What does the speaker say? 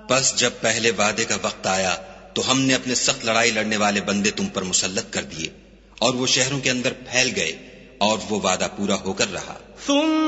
बस जब पहले वादे का वक्त आया तो हमने अपने सख्त लड़ाई लड़ने वाले बंदे तुम पर मुसल्लत कर दिए और वो शहरों के अंदर फैल गए और वो वादा पूरा होकर रहा।